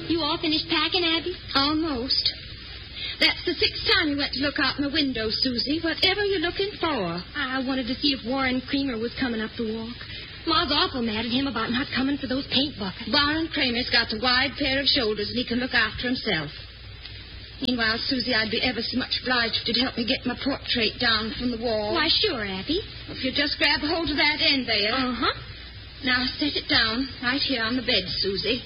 You all finished packing, Abby? Almost. That's the 6th time you went to look out my window, Susie. Whatever you looking for? I wanted to see if Warren Creamer was coming up the walk. Ma's awful mad at him about not coming for those paint buckets. Warren Kramer's got a wide pair of shoulders and he can look after himself. Meanwhile, Susie, I'd be ever so much obliged if you'd help me get my portrait down from the wall. Why, sure, Abby. If you just grab hold of that end there. Uh-huh. Now, set it down right here on the bed, Susie.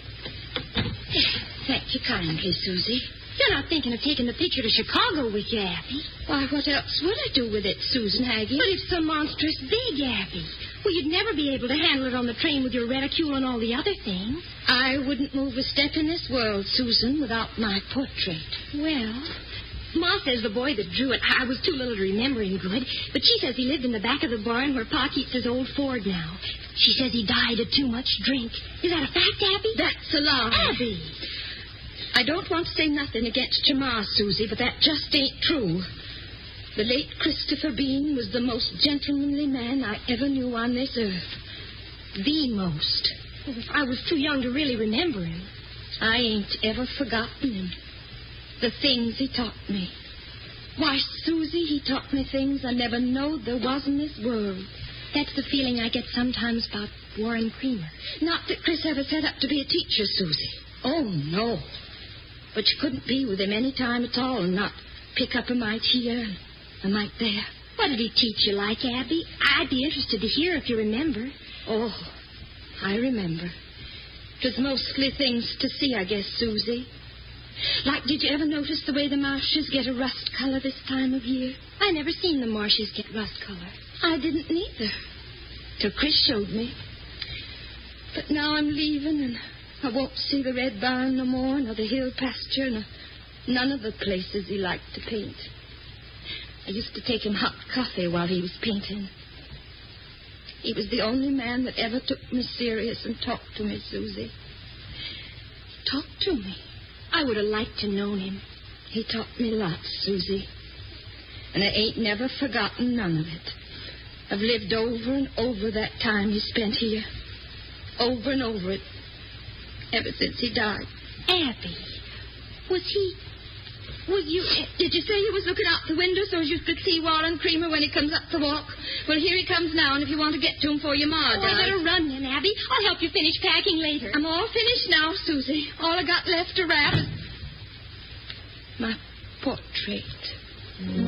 Thank you kindly, Susie. You're not thinking of taking the picture to Chicago with you, Abby? Why, what else would I do with it, Susan Haggie? But it's so monstrous big, Abby. Well, you'd never be able to handle it on the train with your reticule and all the other things. I wouldn't move a step in this world, Susan, without my portrait. Well, Ma says the boy that drew it, I was too little to remember him good, but she says he lived in the back of the barn where Pa keeps his old Ford now. She says he died of too much drink. Is that a fact, Abby? That's a lie. Abby! I don't want to say nothing against your ma, Susie, but that just ain't true. The late Christopher Bean was the most gentlemanly man I ever knew on this earth. The most. I was too young to really remember him. I ain't ever forgotten him. The things he taught me. Why, Susie, he taught me things I never knowed there was in this world. That's the feeling I get sometimes about Warren Creamer. Not that Chris ever set up to be a teacher, Susie. Oh, no. But you couldn't be with him any time at all and not pick up a mite here and a mite there. What did he teach you like, Abby? I'd be interested to hear if you remember. Oh, I remember. It was mostly things to see, I guess, Susie. Like, did you ever notice the way the marshes get a rust color this time of year? I never seen the marshes get rust color. I didn't neither. Till Chris showed me. But now I'm leaving, and I won't see the red barn no more, nor the hill pasture, nor none of the places he liked to paint. I used to take him hot coffee while he was painting. He was the only man that ever took me serious and talked to me, Susie. Talked to me. I would have liked to known him. He taught me lots, Susie. And I ain't never forgotten none of it. I've lived over and over that time he spent here. Over and over it. Ever since he died. Abby, Did you say he was looking out the window so you could see Warren Creamer when he comes up the walk? Well, here he comes now, and if you want to get to him for your ma, I better run then, Abby. I'll help you finish packing later. I'm all finished now, Susie. All I got left to wrap is my portrait.